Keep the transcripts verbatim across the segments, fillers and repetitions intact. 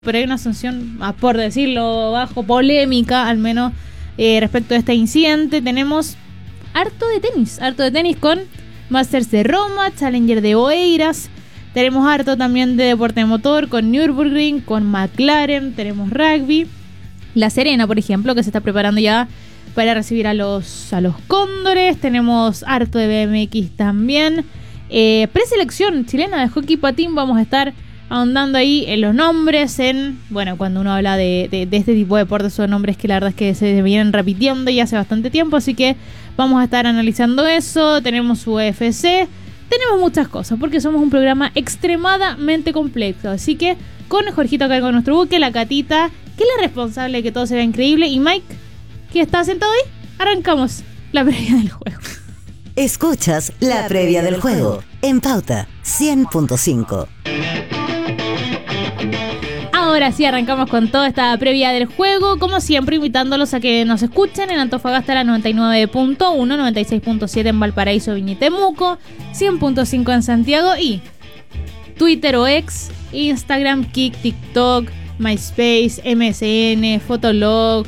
pero hay una sanción, por decirlo bajo, polémica, al menos eh, respecto a este incidente. Tenemos harto de tenis, harto de tenis con Masters de Roma, Challenger de Oeiras. Tenemos harto también de deporte motor con Nürburgring, con McLaren. Tenemos rugby. La Serena, por ejemplo, que se está preparando ya para recibir a los, a los Cóndores. Tenemos harto de B M X también. Eh, preselección chilena de hockey patín. Vamos a estar ahondando ahí en los nombres, en, bueno, cuando uno habla de, de, de este tipo de deportes son nombres que la verdad es que se vienen repitiendo ya hace bastante tiempo, así que vamos a estar analizando eso. Tenemos U F C, tenemos muchas cosas, porque somos un programa extremadamente complejo, así que con Jorgito acá con nuestro buque, la Catita, que es la responsable de que todo se vea increíble, y Mike, que está sentado ahí, arrancamos la previa del juego. Escuchas la previa del juego en Pauta cien punto cinco. Ahora sí, arrancamos con toda esta previa del juego, como siempre invitándolos a que nos escuchen en Antofagasta la noventa y nueve punto uno, noventa y seis punto siete en Valparaíso, Viña y Temuco, cien punto cinco en Santiago y Twitter o X, Instagram, Kik, TikTok, MySpace, M S N, Fotolog,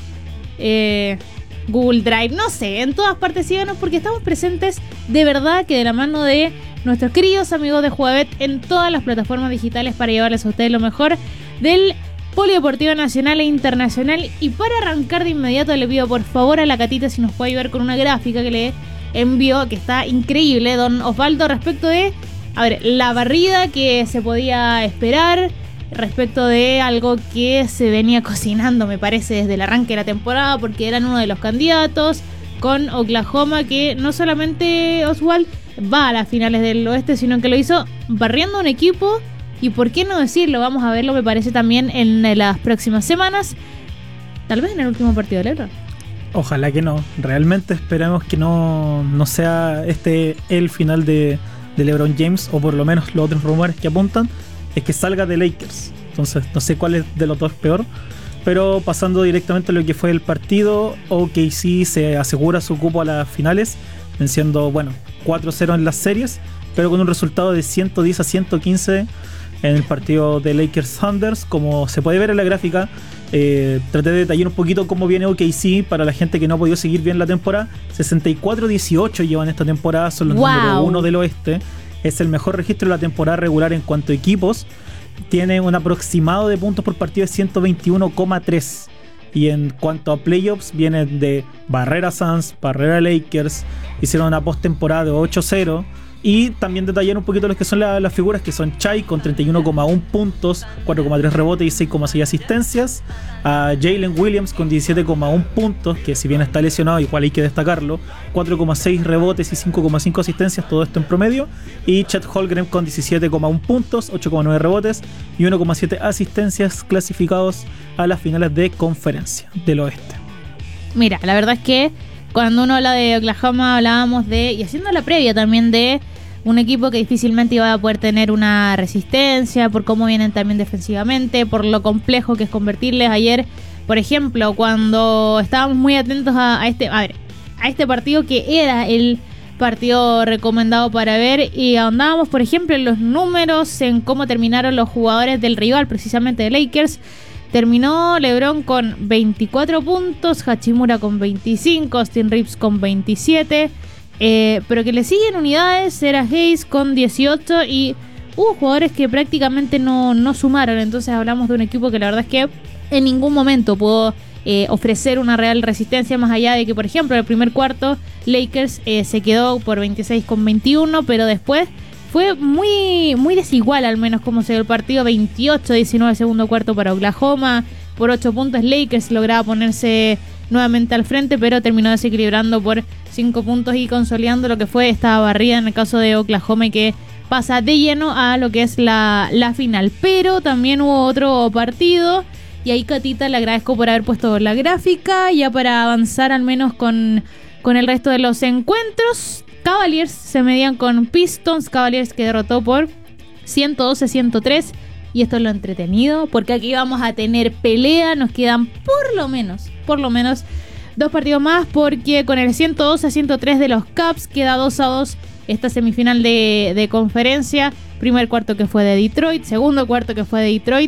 eh, Google Drive, no sé, en todas partes síganos porque estamos presentes de verdad que de la mano de nuestros queridos amigos de Jugavet en todas las plataformas digitales para llevarles a ustedes lo mejor del polideportivo nacional e internacional. Y para arrancar de inmediato le pido por favor a la Catita si nos puede ayudar con una gráfica que le envió, que está increíble, don Osvaldo, respecto de, a ver, la barrida que se podía esperar, respecto de algo que se venía cocinando, me parece, desde el arranque de la temporada, porque eran uno de los candidatos, con Oklahoma, que no solamente Oswald va a las finales del oeste, sino que lo hizo barriendo un equipo. Y por qué no decirlo, vamos a verlo, me parece, también en las próximas semanas. Tal vez en el último partido de LeBron. Ojalá que no. Realmente esperamos que no, no sea este el final de, de LeBron James, o por lo menos los otros rumores que apuntan es que salga de Lakers. Entonces no sé cuál es de los dos peor. Pero pasando directamente a lo que fue el partido, O K C se asegura su cupo a las finales, venciendo, bueno, cuatro cero en las series, pero con un resultado de ciento diez a ciento quince en el partido de Lakers Thunders. Como se puede ver en la gráfica, eh, traté de detallar un poquito cómo viene O K C para la gente que no ha podido seguir bien la temporada. sesenta y cuatro dieciocho llevan esta temporada, son los wow. número uno del oeste. Es el mejor registro de la temporada regular en cuanto a equipos. Tiene un aproximado de puntos por partido de ciento veintiuno coma tres. Y en cuanto a playoffs, vienen de barrera Suns, barrera Lakers. Hicieron una postemporada de ocho cero. Y también detallar un poquito los que son la, las figuras, que son Chai con treinta y uno coma uno puntos, cuatro coma tres rebotes y seis coma seis asistencias. A Jalen Williams con diecisiete coma uno puntos, que si bien está lesionado, igual hay que destacarlo, cuatro coma seis rebotes y cinco coma cinco asistencias, todo esto en promedio. Y Chet Holmgren con diecisiete coma uno puntos, ocho coma nueve rebotes y uno coma siete asistencias, clasificados a las finales de conferencia del oeste. Mira, la verdad es que cuando uno habla de Oklahoma hablábamos de, y haciendo la previa también, de un equipo que difícilmente iba a poder tener una resistencia por cómo vienen también defensivamente, por lo complejo que es convertirles. Ayer, por ejemplo, cuando estábamos muy atentos a, a este a ver, a este partido que era el partido recomendado para ver, y ahondábamos, por ejemplo, en los números, en cómo terminaron los jugadores del rival, precisamente de Lakers. Terminó LeBron con veinticuatro puntos, Hachimura con veinticinco, Austin Reeves con veintisiete, eh, pero que le siguen unidades, era Hayes con dieciocho, y hubo jugadores que prácticamente no, no sumaron. Entonces hablamos de un equipo que la verdad es que en ningún momento pudo eh, ofrecer una real resistencia, más allá de que, por ejemplo, en el primer cuarto Lakers eh, se quedó por veintiséis con veintiuno, pero después fue muy, muy desigual, al menos como se dio el partido. veintiocho a diecinueve segundo cuarto para Oklahoma. Por ocho puntos Lakers lograba ponerse nuevamente al frente, pero terminó desequilibrando por cinco puntos y consolidando lo que fue esta barrida en el caso de Oklahoma, y que pasa de lleno a lo que es la, la final. Pero también hubo otro partido, y ahí, Catita, le agradezco por haber puesto la gráfica ya para avanzar al menos con, con el resto de los encuentros. Cavaliers se medían con Pistons, Cavaliers que derrotó por ciento doce a ciento tres, y esto es lo entretenido, porque aquí vamos a tener pelea. Nos quedan por lo menos, por lo menos dos partidos más, porque con el ciento doce a ciento tres de los Caps queda dos a dos esta semifinal de, de conferencia. Primer cuarto que fue de Detroit, segundo cuarto que fue de Detroit,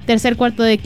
tercer cuarto de